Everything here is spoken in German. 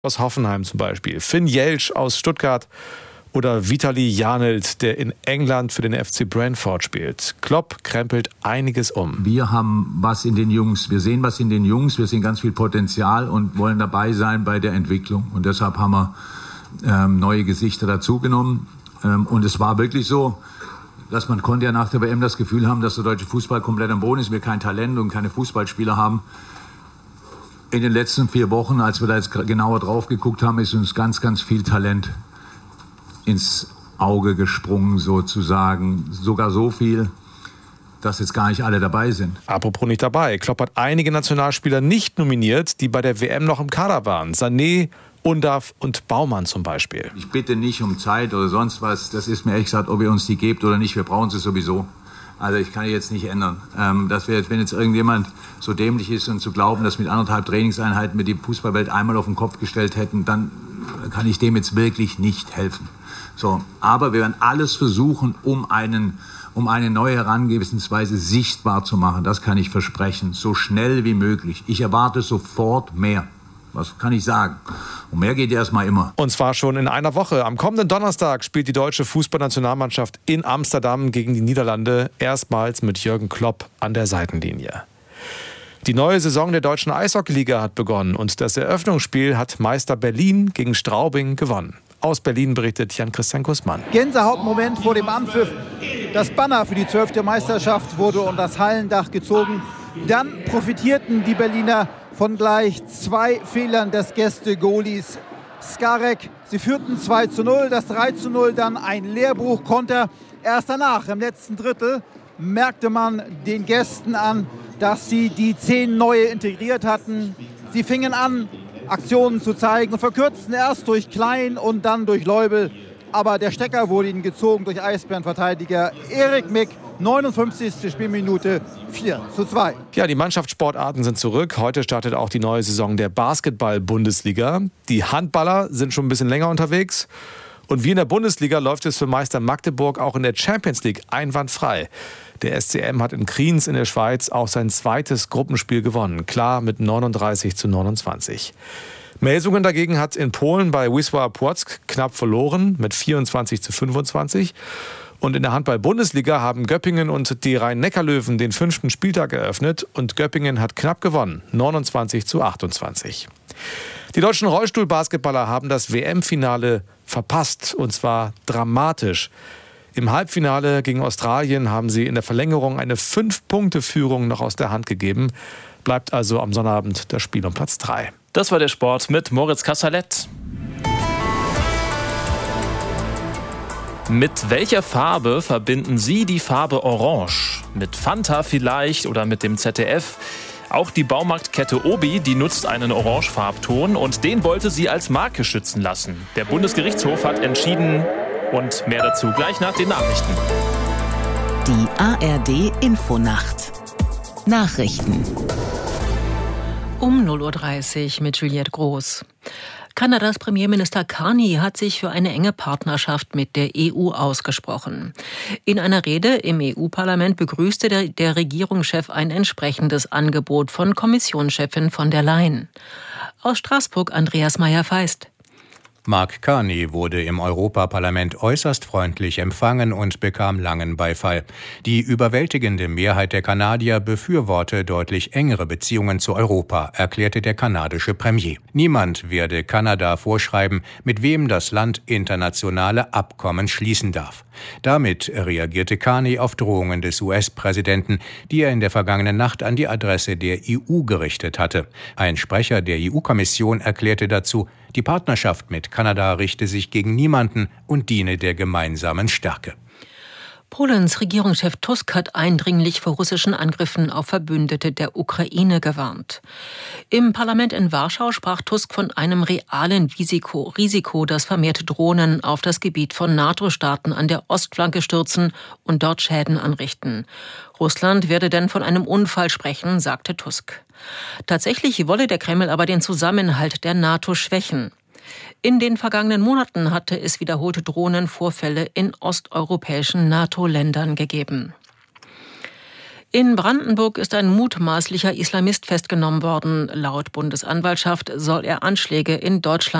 aus Hoffenheim zum Beispiel, Finn Jelsch aus Stuttgart oder Vitali Janelt, der in England für den FC Brentford spielt. Klopp krempelt einiges um. Wir haben was in den Jungs, wir sehen was in den Jungs, wir sehen ganz viel Potenzial und wollen dabei sein bei der Entwicklung. Und deshalb haben wir neue Gesichter dazugenommen. Und es war wirklich so, dass man konnte ja nach der WM das Gefühl haben, dass der deutsche Fußball komplett am Boden ist, wir kein Talent und keine Fußballspieler haben. In den letzten 4 Wochen, als wir da jetzt genauer drauf geguckt haben, ist uns ganz, ganz viel Talent ins Auge gesprungen sozusagen. Sogar so viel, dass jetzt gar nicht alle dabei sind. Apropos nicht dabei. Klopp hat einige Nationalspieler nicht nominiert, die bei der WM noch im Kader waren. Sané, Undav und Baumann zum Beispiel. Ich bitte nicht um Zeit oder sonst was. Das ist mir ehrlich gesagt, ob ihr uns die gebt oder nicht. Wir brauchen sie sowieso. Also ich kann jetzt nicht ändern. Wenn jetzt irgendjemand so dämlich ist und zu glauben, dass mit 1,5 Trainingseinheiten wir die Fußballwelt einmal auf den Kopf gestellt hätten, dann kann ich dem jetzt wirklich nicht helfen. So, aber wir werden alles versuchen, um eine neue Herangehensweise sichtbar zu machen. Das kann ich versprechen, so schnell wie möglich. Ich erwarte sofort mehr. Was kann ich sagen? Und mehr geht erstmal immer. Und zwar schon in einer Woche. Am kommenden Donnerstag spielt die deutsche Fußballnationalmannschaft in Amsterdam gegen die Niederlande. Erstmals mit Jürgen Klopp an der Seitenlinie. Die neue Saison der deutschen Eishockeyliga hat begonnen. Und das Eröffnungsspiel hat Meister Berlin gegen Straubing gewonnen. Aus Berlin berichtet Jan-Christian Gußmann. Gänsehautmoment vor dem Anpfiff. Das Banner für die 12. Meisterschaft wurde um das Hallendach gezogen. Dann profitierten die Berliner von gleich 2 Fehlern des Gäste-Goalies Skarek. Sie führten 2:0, das 3:0 dann ein Lehrbuchkonter. Erst danach, im letzten Drittel, merkte man den Gästen an, dass sie die 10 neue integriert hatten. Sie fingen an, Aktionen zu zeigen und verkürzten erst durch Klein und dann durch Leubel. Aber der Stecker wurde ihnen gezogen durch Eisbärenverteidiger Erik Mick. 59. Spielminute, 4:2. Ja, die Mannschaftssportarten sind zurück. Heute startet auch die neue Saison der Basketball-Bundesliga. Die Handballer sind schon ein bisschen länger unterwegs. Und wie in der Bundesliga läuft es für Meister Magdeburg auch in der Champions League einwandfrei. Der SCM hat in Kriens in der Schweiz auch sein zweites Gruppenspiel gewonnen. Klar mit 39:29. Melsungen dagegen hat in Polen bei Wisła Płock knapp verloren mit 24:25. Und in der Handball-Bundesliga haben Göppingen und die Rhein-Neckar-Löwen den 5. Spieltag eröffnet. Und Göppingen hat knapp gewonnen, 29:28. Die deutschen Rollstuhlbasketballer haben das WM-Finale verpasst, und zwar dramatisch. Im Halbfinale gegen Australien haben sie in der Verlängerung eine 5-Punkte-Führung noch aus der Hand gegeben. Bleibt also am Sonnabend das Spiel um Platz 3. Das war der Sport mit Moritz Kassalett. Mit welcher Farbe verbinden Sie die Farbe Orange? Mit Fanta vielleicht oder mit dem ZDF? Auch die Baumarktkette Obi, die nutzt einen Orangefarbton und den wollte sie als Marke schützen lassen. Der Bundesgerichtshof hat entschieden und mehr dazu gleich nach den Nachrichten. Die ARD Infonacht. Nachrichten. Um 0:30 Uhr mit Juliette Groß. Kanadas Premierminister Carney hat sich für eine enge Partnerschaft mit der EU ausgesprochen. In einer Rede im EU-Parlament begrüßte der Regierungschef ein entsprechendes Angebot von Kommissionschefin von der Leyen. Aus Straßburg Andreas Meyer-Feist. Mark Carney wurde im Europaparlament äußerst freundlich empfangen und bekam langen Beifall. Die überwältigende Mehrheit der Kanadier befürworte deutlich engere Beziehungen zu Europa, erklärte der kanadische Premier. Niemand werde Kanada vorschreiben, mit wem das Land internationale Abkommen schließen darf. Damit reagierte Carney auf Drohungen des US-Präsidenten, die er in der vergangenen Nacht an die Adresse der EU gerichtet hatte. Ein Sprecher der EU-Kommission erklärte dazu, die Partnerschaft mit Kanada richte sich gegen niemanden und diene der gemeinsamen Stärke. Polens Regierungschef Tusk hat eindringlich vor russischen Angriffen auf Verbündete der Ukraine gewarnt. Im Parlament in Warschau sprach Tusk von einem realen Risiko, dass vermehrt Drohnen auf das Gebiet von NATO-Staaten an der Ostflanke stürzen und dort Schäden anrichten. Russland werde denn von einem Unfall sprechen, sagte Tusk. Tatsächlich wolle der Kreml aber den Zusammenhalt der NATO schwächen. In den vergangenen Monaten hatte es wiederholte Drohnenvorfälle in osteuropäischen NATO-Ländern gegeben. In Brandenburg ist ein mutmaßlicher Islamist festgenommen worden. Laut Bundesanwaltschaft soll er Anschläge in Deutschland